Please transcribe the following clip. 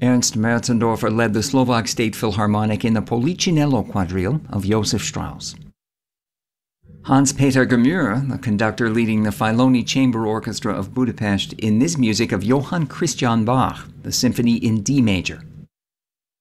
Ernst Merzendorfer led the Slovak State Philharmonic in the Policinello quadrille of Joseph Strauss. Hans-Peter Gemürer, the conductor leading the Filoni Chamber Orchestra of Budapest in this music of Johann Christian Bach, the Symphony in D major.